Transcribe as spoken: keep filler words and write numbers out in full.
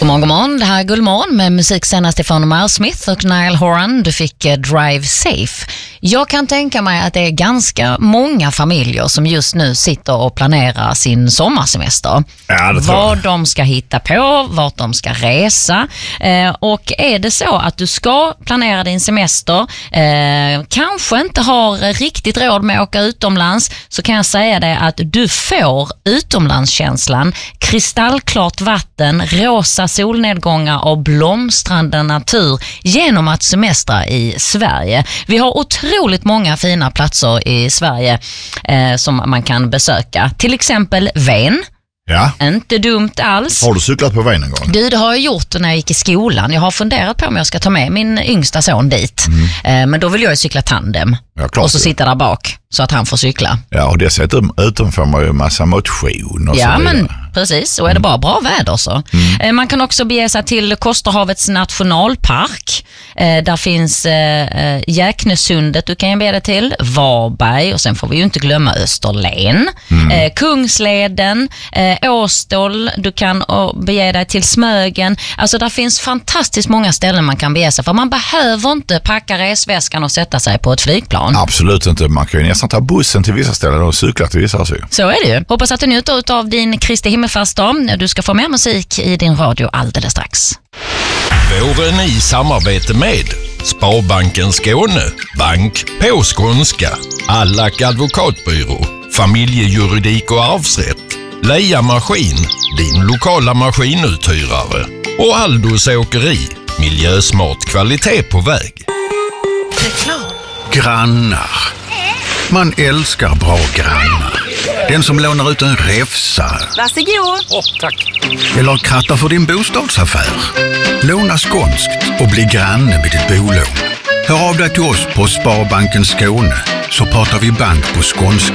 God morgon, god morgon. Det här är Gullmorgon med musik senast ifrån Miles Smith och Niall Horan. Du fick eh, Drive Safe. Jag kan tänka mig att det är ganska många familjer som just nu sitter och planerar sin sommarsemester. Ja, det tror jag. Vad de ska hitta på, vart de ska resa. Eh, och är det så att du ska planera din semester, eh, kanske inte har riktigt råd med att åka utomlands, så kan jag säga det att du får utomlandskänslan. Kristallklart vatten, rosa solnedgångar och blomstrande natur genom att semestra i Sverige. Vi har otroligt många fina platser i Sverige eh, som man kan besöka. Till exempel Ven. Ja. Inte dumt alls. Har du cyklat på Ven en gång? Du, det har jag gjort när jag gick i skolan. Jag har funderat på om jag ska ta med min yngsta son dit. Mm. Eh, men då vill jag cykla tandem. Ja, klart och så det. sitta där bak så att han får cykla. Ja, och dessutom utom får man ju en massa motion och Ja, så vidare. men precis. Och är det bara bra väder så. Mm. Eh, man kan också bege sig till Kosterhavets nationalpark. Eh, där finns eh, Jäknesundet du kan bege dig till. Varberg, och sen får vi ju inte glömma Österlen. Mm. Eh, Kungsleden, eh, Åstol, du kan oh, bege dig till Smögen. Alltså där finns fantastiskt många ställen man kan bege sig. För man behöver inte packa resväskan och sätta sig på ett flygplan. Absolut inte. Man kan ju nästan ta bussen till vissa ställen och cykla till vissa också. Så är det ju. Hoppas att du njuter av din Kristi himmelfärdsdag. Du ska få mer musik i din radio alldeles strax. Våren i samarbete med Sparbanken Skåne, bank på skånska, Allack advokatbyrå, familjejuridik och arvsrätt, Leia Maskin, din lokala maskinuthyrare, och Aldos Åkeri, miljösmart kvalitet på väg. Grannar. Man älskar bra grannar. Den som lånar ut en räfsa. Varsågod. Åh, tack. Eller krattar för din bostadsaffär. Låna skånskt och bli granne med ditt bolån. Hör av dig till oss på Sparbanken Skåne så pratar vi bank på skånska.